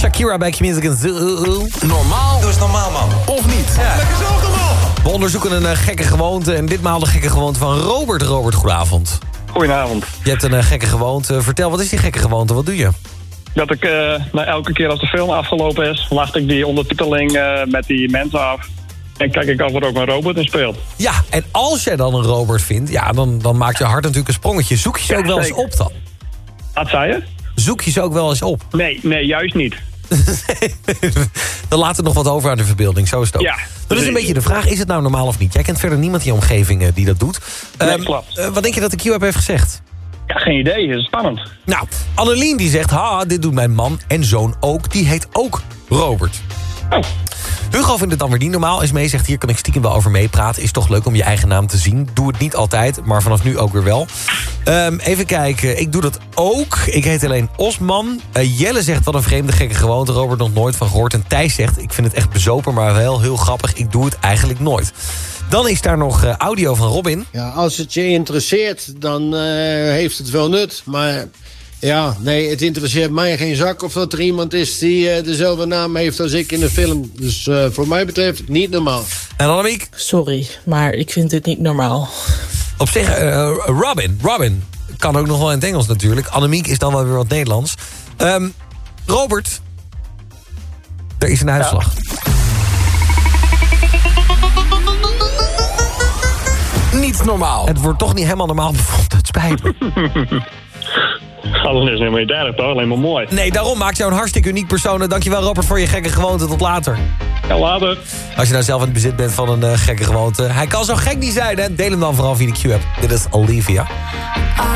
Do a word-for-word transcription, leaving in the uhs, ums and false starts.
Shakira bij Q-Music en Zoo. Normaal. Doe eens normaal, man. Of niet? Ja. Lekker zelf normaal. We onderzoeken een uh, gekke gewoonte. En ditmaal de gekke gewoonte van Robert. Robert, goedenavond. Goedenavond. Je hebt een uh, gekke gewoonte. Vertel, wat is die gekke gewoonte? Wat doe je? Dat ik uh, nou, elke keer als de film afgelopen is, wacht ik die ondertiteling uh, met die mensen af. En kijk ik of er ook een robot in speelt. Ja, en als jij dan een Robert vindt, ja, dan, dan maakt je hart natuurlijk een sprongetje. Zoek je ze Ja, ook wel eens zeker. op dan? Wat zei je? Zoek je ze ook wel eens op? Nee, nee, juist niet. Dan laat het nog wat over aan de verbeelding, zo is het ook. Ja, dat is een precies. beetje de vraag, is het nou normaal of niet? Jij kent verder niemand in je omgeving uh, die dat doet. Nee, Ehm, klopt. uh, wat denk je dat de Q-app heeft gezegd? Ja, geen idee. Het is spannend. Nou, Annelien die zegt, ha, dit doet mijn man en zoon ook. Die heet ook Robert. Oh, Hugo vindt het dan weer niet normaal. Is mee, zegt, hier kan ik stiekem wel over meepraten. Is toch leuk om je eigen naam te zien. Doe het niet altijd, maar vanaf nu ook weer wel. Um, even kijken, ik doe dat ook. Ik heet alleen Osman. Uh, Jelle zegt, wat een vreemde gekke gewoonte. Robert nog nooit van gehoord. En Thijs zegt, ik vind het echt bezopen, maar wel heel grappig. Ik doe het eigenlijk nooit. Dan is daar nog uh, audio van Robin. Ja, als het je interesseert, dan uh, heeft het wel nut. Maar ja, nee, het interesseert mij geen zak of dat er iemand is die uh, dezelfde naam heeft als ik in de film. Dus uh, voor mij betreft niet normaal. En Annemiek? Sorry, maar ik vind dit niet normaal. Op zich, uh, Robin. Robin kan ook nog wel in het Engels natuurlijk. Annemiek is dan wel weer wat Nederlands. Um, Robert, er is een uitslag. Ja. Niet normaal. Het wordt toch niet helemaal normaal bevonden. Het spijt me. alles is helemaal niet erg, toch? Alleen maar mooi. Nee, daarom maakt jou een hartstikke uniek persoon. Dankjewel, Robert, voor je gekke gewoonte. Tot later. Ja, later. Als je nou zelf in het bezit bent van een uh, gekke gewoonte. Hij kan zo gek niet zijn, hè? Deel hem dan vooral via de Q-app. Dit is Olivia.